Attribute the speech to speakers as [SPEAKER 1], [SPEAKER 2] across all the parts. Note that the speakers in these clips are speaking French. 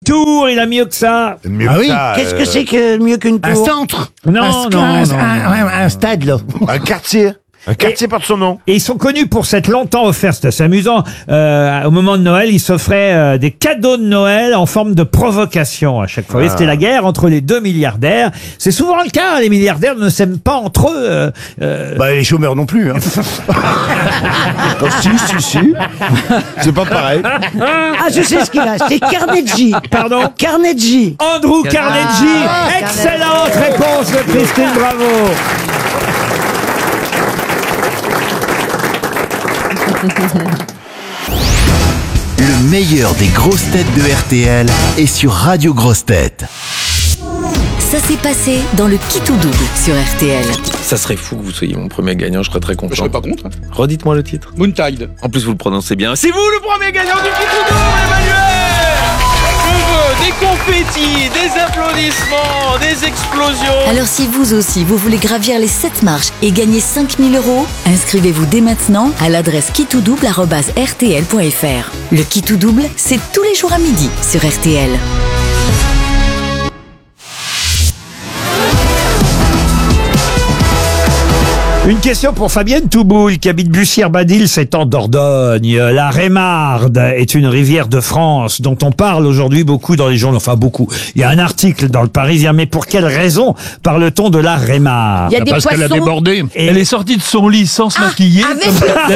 [SPEAKER 1] tour, il a mieux que ça.
[SPEAKER 2] Mieux
[SPEAKER 3] Ah
[SPEAKER 2] que
[SPEAKER 3] oui.
[SPEAKER 2] ça,
[SPEAKER 4] Qu'est-ce que c'est que mieux qu'une
[SPEAKER 3] Un
[SPEAKER 4] tour?
[SPEAKER 3] centre.
[SPEAKER 1] Non,
[SPEAKER 3] Un stade, là.
[SPEAKER 2] Un quartier. Un quartier porte son nom.
[SPEAKER 1] Et ils sont connus pour s'être longtemps offerts, c'est assez amusant, au moment de Noël, ils s'offraient des cadeaux de Noël en forme de provocation à chaque fois. Et c'était la guerre entre les deux milliardaires. C'est souvent le cas, les milliardaires ne s'aiment pas entre eux.
[SPEAKER 3] Bah, les chômeurs non plus, hein.
[SPEAKER 2] Oh, si. C'est pas pareil.
[SPEAKER 4] Ah, je sais ce qu'il a, c'est Carnegie.
[SPEAKER 1] Pardon
[SPEAKER 4] Carnegie.
[SPEAKER 1] Andrew Carnegie. Excellente réponse de Christine Bravo.
[SPEAKER 5] Le meilleur des grosses têtes de RTL est sur Radio Grosses Têtes.
[SPEAKER 6] Ça s'est passé dans le Qui tout double sur RTL.
[SPEAKER 7] Ça serait fou que vous soyez mon premier gagnant, je serais très content.
[SPEAKER 8] Je serais pas contre.
[SPEAKER 7] Redites-moi le titre.
[SPEAKER 8] Moontide.
[SPEAKER 7] En plus, vous le prononcez bien. C'est vous le premier gagnant du Qui tout double, Emmanuel! Je veux des confettis, des applaudissements, des explosions.
[SPEAKER 6] Alors si vous aussi, vous voulez gravir les 7 marches et gagner 5 000 €, inscrivez-vous dès maintenant à l'adresse kittoudouble@rtl.fr. Le Qui tout double, c'est tous les jours à midi sur RTL.
[SPEAKER 1] Une question pour Fabienne Touboul, qui habite Bussière-Badil, c'est en Dordogne. La Rémarde est une rivière de France dont on parle aujourd'hui beaucoup dans les journaux. Enfin, beaucoup. Il y a un article dans le Parisien, mais pour quelle raison parle-t-on de la Rémarde?
[SPEAKER 4] Il y a des
[SPEAKER 3] Parce qu'elle a
[SPEAKER 4] poissons.
[SPEAKER 3] débordé.
[SPEAKER 1] Et-
[SPEAKER 9] Elle est sortie de son lit sans se maquiller.
[SPEAKER 4] Avec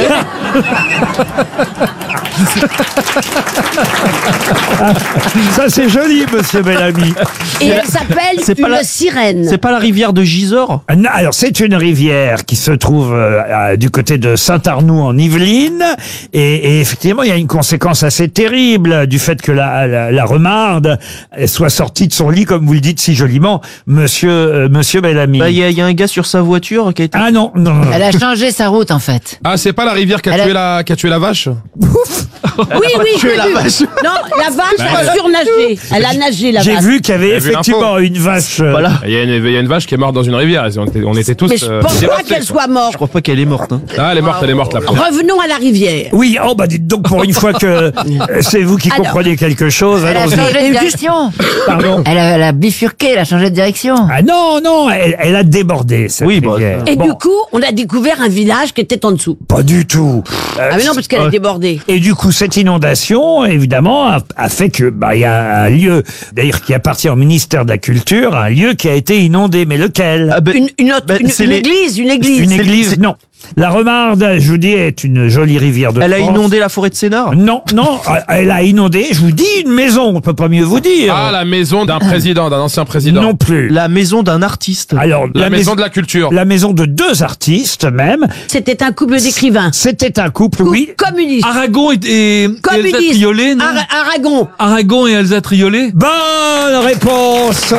[SPEAKER 1] Ça, c'est joli, monsieur Bellamy.
[SPEAKER 4] Et elle s'appelle
[SPEAKER 9] C'est pas
[SPEAKER 4] une
[SPEAKER 9] la-
[SPEAKER 4] sirène.
[SPEAKER 9] C'est pas la rivière de Gisors?
[SPEAKER 1] Non, alors, c'est une rivière qui se trouve du côté de Saint-Arnoux en Yvelines. Et effectivement, il y a une conséquence assez terrible du fait que la Remarde soit sortie de son lit, comme vous le dites si joliment, monsieur Bellamy.
[SPEAKER 9] Bah, il y a un gars sur sa voiture qui a été...
[SPEAKER 1] Ah non.
[SPEAKER 10] Elle a changé sa route en fait.
[SPEAKER 8] Ah, c'est pas la rivière qui a tué la vache?
[SPEAKER 4] Oui, j'ai vu. Non, la vache a surnagé. Elle a nagé, la
[SPEAKER 1] J'ai
[SPEAKER 4] vache.
[SPEAKER 1] vu qu'il y avait
[SPEAKER 8] J'ai vu
[SPEAKER 1] effectivement une vache.
[SPEAKER 9] Voilà.
[SPEAKER 8] Il y a une vache qui est morte dans une rivière. On était tous.
[SPEAKER 4] Mais je pense pas
[SPEAKER 8] dévastés,
[SPEAKER 4] qu'elle
[SPEAKER 8] quoi.
[SPEAKER 4] soit morte.
[SPEAKER 9] Je crois pas qu'elle est morte. Hein.
[SPEAKER 8] Ah, elle est morte, la pauvre.
[SPEAKER 4] Revenons à la rivière.
[SPEAKER 1] Oui, oh bah dites donc pour une fois que c'est vous qui
[SPEAKER 4] Alors.
[SPEAKER 1] comprenez quelque chose.
[SPEAKER 10] Elle a
[SPEAKER 1] allons-y.
[SPEAKER 10] changé de direction.
[SPEAKER 1] Pardon.
[SPEAKER 10] Elle a bifurqué, elle a changé de direction.
[SPEAKER 1] Ah non, elle a débordé cette
[SPEAKER 9] Oui, bah,
[SPEAKER 1] rivière.
[SPEAKER 4] Et
[SPEAKER 1] Bon,
[SPEAKER 4] du coup, on a découvert un village qui était en dessous.
[SPEAKER 1] pas du tout.
[SPEAKER 4] Ah mais non, parce qu'elle a débordé.
[SPEAKER 1] Et du coup, cette inondation, évidemment, a fait que il y a un lieu, d'ailleurs, qui appartient au ministère de la Culture, un lieu qui a été inondé. Mais lequel?
[SPEAKER 9] Ah, ben, c'est les-
[SPEAKER 4] Église.
[SPEAKER 1] Une église? Non. La Remarde, je vous dis, est une jolie rivière de
[SPEAKER 9] Elle a
[SPEAKER 1] France.
[SPEAKER 9] inondé la forêt de Sénart?
[SPEAKER 1] Non, elle a inondé, je vous dis, une maison, on peut pas mieux vous dire.
[SPEAKER 8] Ah, la maison d'un président, d'un ancien président.
[SPEAKER 1] Non plus.
[SPEAKER 9] La maison d'un artiste.
[SPEAKER 1] Alors,
[SPEAKER 8] La maison de la culture.
[SPEAKER 1] La maison de 2 artistes, même.
[SPEAKER 4] C'était un couple d'écrivains.
[SPEAKER 1] C'était un couple, oui.
[SPEAKER 4] Communistes.
[SPEAKER 9] Aragon et Elsa
[SPEAKER 4] Communistes.
[SPEAKER 9] Triolet, non?
[SPEAKER 4] Aragon.
[SPEAKER 9] Aragon et Elsa Triolet?
[SPEAKER 1] Bonne réponse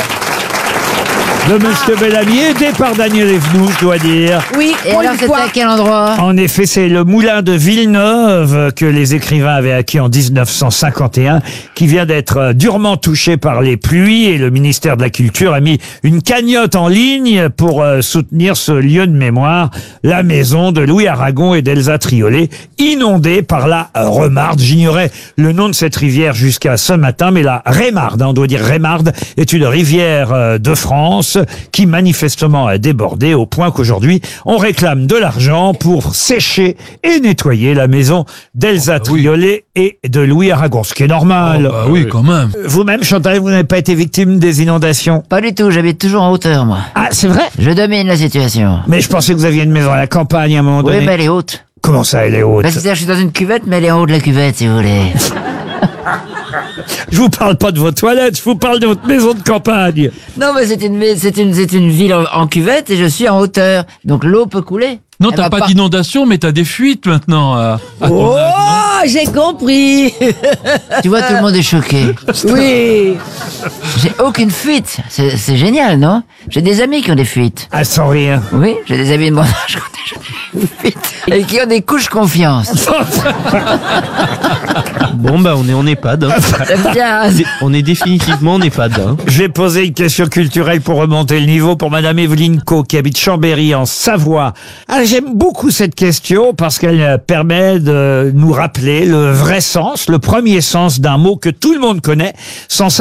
[SPEAKER 1] de Monsieur Bellamy, aidé par Daniel Evenou, je dois dire.
[SPEAKER 4] Oui,
[SPEAKER 10] Et
[SPEAKER 4] pour
[SPEAKER 10] alors
[SPEAKER 4] une
[SPEAKER 10] c'était
[SPEAKER 4] fois.
[SPEAKER 10] à quel endroit?
[SPEAKER 1] En effet, c'est le moulin de Villeneuve que les écrivains avaient acquis en 1951, qui vient d'être durement touché par les pluies, et le ministère de la Culture a mis une cagnotte en ligne pour soutenir ce lieu de mémoire, la maison de Louis Aragon et d'Elsa Triolet, inondée par la Remarde. J'ignorais le nom de cette rivière jusqu'à ce matin, mais la Rémarde, on doit dire Rémarde, est une rivière de France qui manifestement a débordé au point qu'aujourd'hui on réclame de l'argent pour sécher et nettoyer la maison d'Elsa Triolet et de Louis Aragon, ce qui est normal.
[SPEAKER 9] Bah oui, quand même.
[SPEAKER 1] Vous-même, Chantal, vous n'avez pas été victime des inondations?
[SPEAKER 10] Pas du tout, j'habite toujours en hauteur moi.
[SPEAKER 1] Ah, c'est vrai?
[SPEAKER 10] Je domine la situation.
[SPEAKER 1] Mais je pensais que vous aviez une maison à la campagne à un moment
[SPEAKER 10] Oui,
[SPEAKER 1] donné.
[SPEAKER 10] mais elle est haute.
[SPEAKER 1] Comment ça, elle est haute?
[SPEAKER 10] Parce que je suis dans une cuvette, mais elle est en haut de la cuvette si vous voulez.
[SPEAKER 1] Je vous parle pas de vos toilettes, je vous parle de votre maison de campagne.
[SPEAKER 10] Non, mais c'est une ville en cuvette et je suis en hauteur. Donc l'eau peut couler.
[SPEAKER 9] Non,
[SPEAKER 10] Elle
[SPEAKER 9] t'as
[SPEAKER 10] va
[SPEAKER 9] pas d'inondation, mais t'as des fuites maintenant. À ton
[SPEAKER 4] Oh,
[SPEAKER 9] âge, non?
[SPEAKER 4] j'ai compris.
[SPEAKER 10] Tu vois, tout le monde est choqué.
[SPEAKER 4] Oui.
[SPEAKER 10] J'ai aucune fuite. C'est génial, non? J'ai des amis qui ont des fuites.
[SPEAKER 1] Ah, sans rire.
[SPEAKER 10] Oui, j'ai des amis de mon âge qui ont des fuites. Et qui ont des couches confiance.
[SPEAKER 9] Bon, bah, on est en EHPAD. Hein.
[SPEAKER 10] J'aime bien.
[SPEAKER 9] On est définitivement en EHPAD. Hein.
[SPEAKER 1] Je vais poser une question culturelle pour remonter le niveau pour Madame Evelyne Co, qui habite Chambéry en Savoie. Ah, j'aime beaucoup cette question parce qu'elle permet de nous rappeler le vrai sens, le premier sens d'un mot que tout le monde connaît, sans